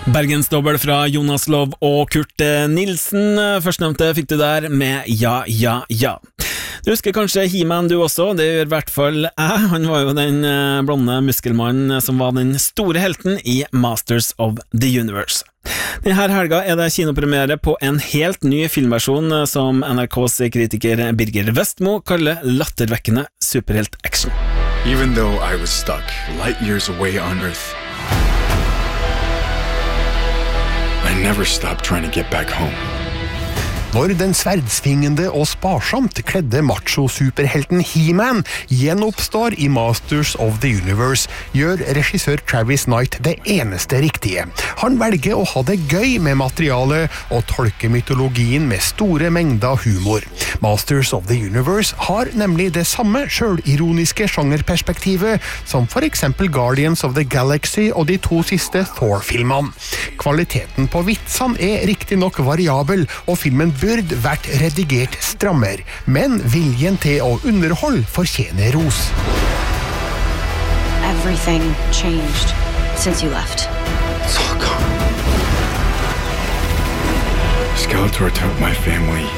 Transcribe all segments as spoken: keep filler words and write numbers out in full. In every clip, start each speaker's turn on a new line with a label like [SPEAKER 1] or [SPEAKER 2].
[SPEAKER 1] Bergensdobbel fra Jonas Lov og Kurt Nilsen. Førstnevnte fikk du der med Ja, ja, ja. Du husker kanskje He-Man du også, det gjør i hvert fall jeg. Han var jo den blonde muskelmannen som var den store helten i Masters of the Universe. Denne helga er det kinopremiere på en helt ny filmversjon som N R K's kritiker Birger Vestmo kaller lattervekkende superhelt-action.
[SPEAKER 2] Even though I was stuck light years away on Earth, I never stopped trying to get back home.
[SPEAKER 3] Når den sverdsvingende og sparsomt kledde macho-superhelten He-Man gjenoppstår i Masters of the Universe, gjør regissør Travis Knight det eneste riktige. Han velger å ha det gøy med materialet og tolke mytologien med store mengder humor. Masters of the Universe har nemlig det samme selvironiske sjangerperspektivet som for eksempel Guardians of the Galaxy og de to siste Thor-filmene. Kvaliteten på vitsene er riktig nok variabel, og filmen burde vært redigert strammer, men viljen til å underholde fortjener ros.
[SPEAKER 4] Everything changed since you left.
[SPEAKER 2] It's all gone. Skeletor took my family.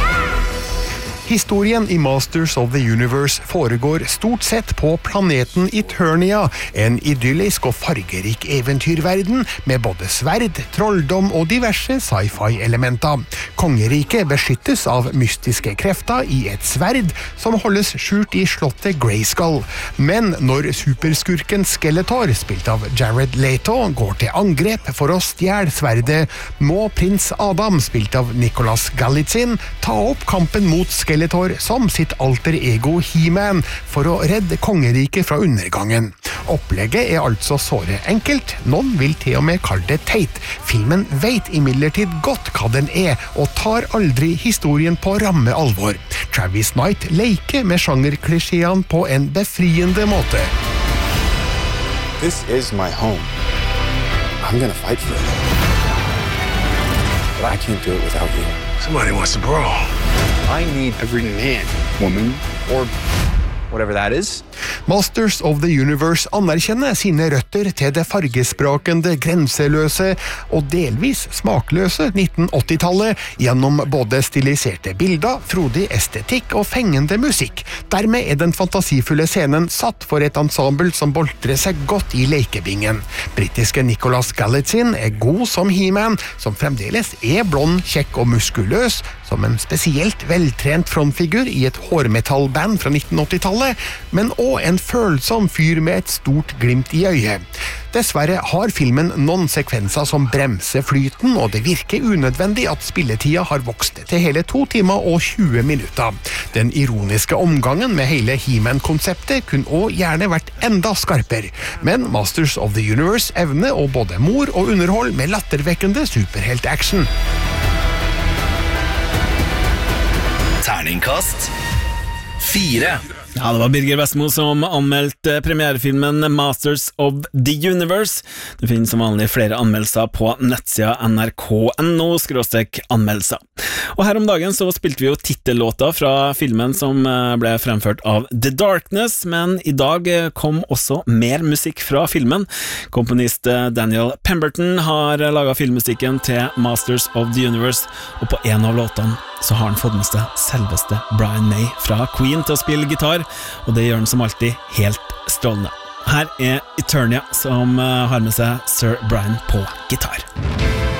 [SPEAKER 3] Historien i Masters of the Universe foregår stort sett på planeten Eternia, en idyllisk og fargerik eventyrverden med både sverd, trolldom og diverse sci-fi-elementer. Kongeriket beskyttes av mystiske krefter i et sverd som holdes skjult i slottet Grayskull. Men når superskurken Skeletor, spilt av Jared Leto, går til angrep for å stjele sverdet, må prins Adam, spilt av Nicholas Galitzin, ta opp kampen mot Skeletor som sitt alter ego He-Man for å redde kongeriket fra undergangen. Opplegget er altså såre enkelt, noen vil til og med kalle det teit. Filmen vet imidlertid godt hva den er, og tar aldri historien på ramme alvor. Travis Knight leker med sjangerklisjéene på en befriende måte.
[SPEAKER 2] This is my home. I'm gonna fight for it. But I can't do it without you.
[SPEAKER 5] Somebody wants to brawl. I need every man, woman, or whatever that is.
[SPEAKER 3] Masters of the Universe anerkjenner sine røtter til det fargesprakende, grenseløse og delvis smakløse nitten åtti-tallet gjennom både stiliserte bilder, frodig estetikk og fengende musikk. Dermed er den fantasifulle scenen satt for et ensemble som boltrer seg godt i lekebingen. Britiske Nicholas Galitzin er god som He-Man, som fremdeles er blond, kjekk og muskuløs, som en spesielt veltrent frontfigur i et hårmetallband fra nitten åtti-tallet, men også en følsom fyr med et stort glimt i øyet. Dessverre har filmen noen sekvenser som bremser flyten, og det virker unødvendig at spilletida har vokst til hele to timer og tjue minutter. Den ironiske omgangen med hele He-Man-konseptet kunne også gjerne vært enda skarpere, men Masters of the Universe evner å både mor og underhold med lattervekkende superhelt-action.
[SPEAKER 6] Terningkast fire.
[SPEAKER 1] Ja, det var Birger Vestmo som anmeldte premierefilmen Masters of the Universe. Du finner som vanlig flere anmeldelser på nettsida N R K punktum N O skråstrek anmeldelser. Og her om dagen så spilte vi jo titellåta fra filmen som ble fremført av The Darkness, men i dag kom også mer musikk fra filmen. Komponist Daniel Pemberton har laget filmmusikken til Masters of the Universe, og på en av låtene så har han fått med seg selveste Brian May fra Queen til å spille gitar, og det gjør han som alltid helt strålende. Her er Eternia som har med seg Sir Brian på gitar.